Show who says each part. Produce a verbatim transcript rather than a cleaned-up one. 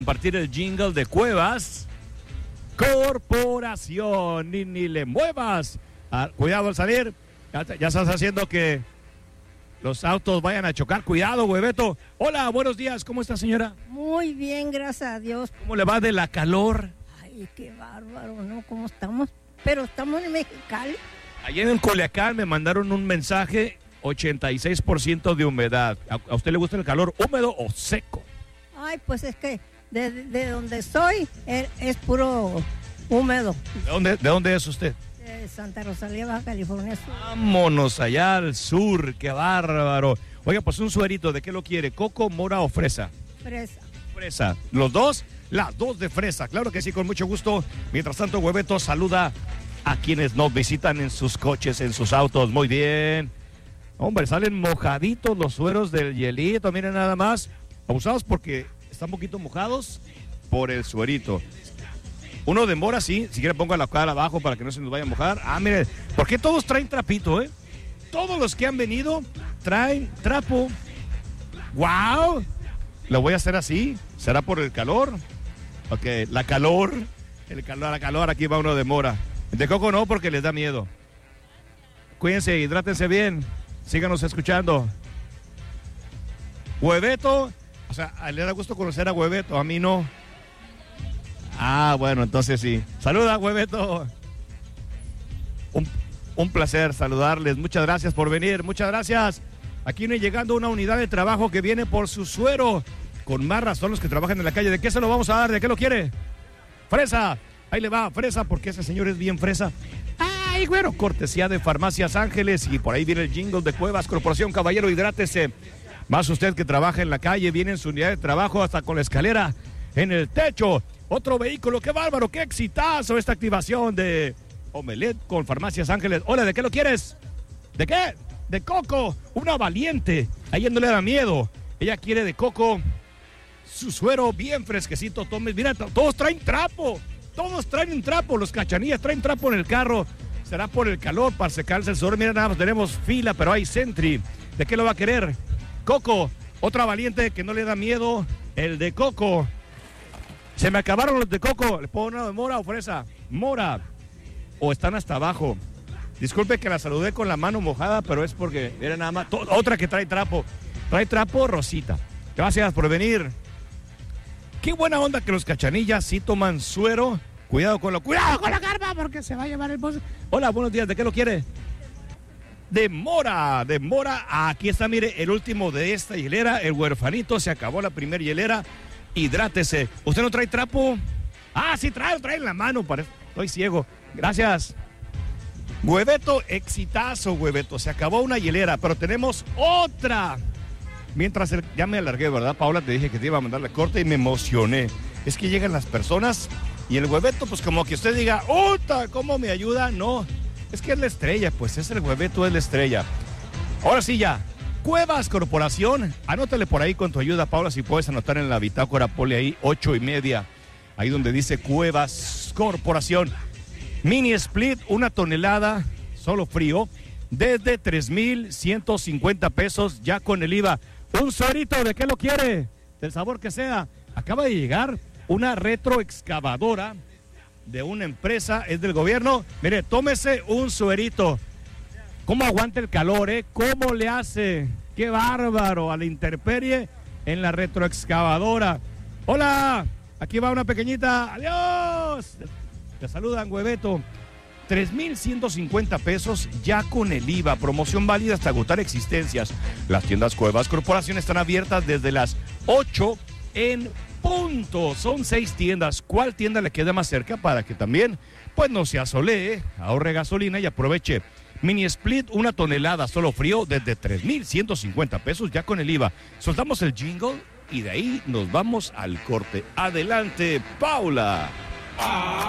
Speaker 1: Compartir el jingle de Cuevas Corporación. Ni, ni le muevas. Ah, cuidado al salir. Ya, ya estás haciendo que los autos vayan a chocar. Cuidado, Hueveto. Hola, buenos días. ¿Cómo está, señora?
Speaker 2: Muy bien, gracias a Dios.
Speaker 1: ¿Cómo le va de la calor?
Speaker 2: Ay, qué bárbaro, ¿no? ¿Cómo estamos? Pero estamos en Mexicali.
Speaker 1: Ayer en Culiacán me mandaron un mensaje, ochenta y seis por ciento de humedad. ¿A, a usted le gusta el calor húmedo o seco?
Speaker 2: Ay, pues es que de, de donde soy es, es puro húmedo.
Speaker 1: ¿De dónde, ¿De dónde es usted?
Speaker 2: De Santa Rosalía, Baja California Sur.
Speaker 1: Vámonos allá al sur, qué bárbaro. Oiga, pues un suerito, ¿de qué lo quiere? ¿Coco, mora o fresa?
Speaker 2: Fresa.
Speaker 1: Fresa. ¿Los dos? Las dos de fresa, claro que sí, con mucho gusto. Mientras tanto, Hueveto saluda a quienes nos visitan en sus coches, en sus autos. Muy bien. Hombre, salen mojaditos los sueros del hielito, miren nada más. Abusados porque están un poquito mojados por el suerito. Uno de mora, sí, si quiere ponga la cara abajo para que no se nos vaya a mojar. Ah, mire, ¿por qué todos traen trapito, eh? Todos los que han venido traen trapo. ¡Wow! Lo voy a hacer así. ¿Será por el calor? Ok, la calor. El calor, la calor, aquí va uno de mora. De coco no, porque les da miedo. Cuídense, hidrátense bien. Síganos escuchando. Hueveto, o sea, le da gusto conocer a Hueveto, a mí no. Ah, bueno, entonces sí. Saluda, Hueveto. Un, un placer saludarles. Muchas gracias por venir. Muchas gracias. Aquí viene llegando una unidad de trabajo que viene por su suero. Con más razón los que trabajan en la calle. ¿De qué se lo vamos a dar? ¿De qué lo quiere? Fresa. Ahí le va, fresa, porque ese señor es bien fresa. Ay, güero. Cortesía de Farmacias Ángeles. Y por ahí viene el jingle de Cuevas Corporación. Caballero, hidrátese. Más usted que trabaja en la calle, viene en su unidad de trabajo hasta con la escalera en el techo. Otro vehículo, qué bárbaro, qué exitazo esta activación de Omelet con Farmacias Ángeles. Hola, ¿de qué lo quieres? ¿De qué? De coco, una valiente. A ella no le da miedo. Ella quiere de coco. Su suero bien fresquecito. Tome, mira, todos traen trapo. Todos traen un trapo. Los cachanillas traen trapo en el carro. Será por el calor, para secarse el sudor. Mira, nada más tenemos fila, pero hay Sentry. ¿De qué lo va a querer? Coco, otra valiente que no le da miedo. El de coco. Se me acabaron los de coco. ¿Le pongo uno de mora o fresa? Mora. O están hasta abajo. Disculpe que la saludé con la mano mojada, pero es porque era nada más. Otra que trae trapo. Trae trapo, Rosita. Gracias por venir. Qué buena onda que los cachanillas sí toman suero. Cuidado con lo. ¡Cuidado con la carpa! Porque se va a llevar el pozo. Hola, buenos días. ¿De qué lo quiere? De mora. De mora. Aquí está, mire, el último de esta hielera. El huerfanito. Se acabó la primera hielera. Hidrátese. ¿Usted no trae trapo? Ah, sí, trae, trae en la mano. Parece. Estoy ciego. Gracias. Hueveto, exitazo, Hueveto. Se acabó una hielera, pero tenemos otra. Mientras, el, ya me alargué, ¿verdad, Paula? Te dije que te iba a mandar la corte y me emocioné. Es que llegan las personas y el Hueveto, pues como que usted diga, ¡Uta! ¿Cómo me ayuda? No, es que es la estrella, pues es el Hueveto, es la estrella. Ahora sí ya, Cuevas Corporación, anótale por ahí con tu ayuda, Paula, si puedes anotar en la bitácora, ponle ahí ocho y media, ahí donde dice Cuevas Corporación. Mini Split, una tonelada, solo frío, desde tres mil ciento cincuenta pesos, ya con el I V A. Un suerito, ¿de qué lo quiere? Del sabor que sea. Acaba de llegar una retroexcavadora de una empresa, es del gobierno. Mire, tómese un suerito. ¿Cómo aguanta el calor, eh? ¿Cómo le hace? ¡Qué bárbaro! A la intemperie en la retroexcavadora. ¡Hola! Aquí va una pequeñita. ¡Adiós! Te saludan, Hueveto. tres mil ciento cincuenta pesos ya con el I V A. Promoción válida hasta agotar existencias. Las tiendas Cuevas Corporación están abiertas desde las ocho en punto. Son seis tiendas. ¿Cuál tienda le queda más cerca para que también, pues no se asolee, ahorre gasolina y aproveche? Mini Split, una tonelada, solo frío, desde tres mil ciento cincuenta pesos ya con el I V A. Soltamos el jingle y de ahí nos vamos al corte. Adelante, Paula. Ah.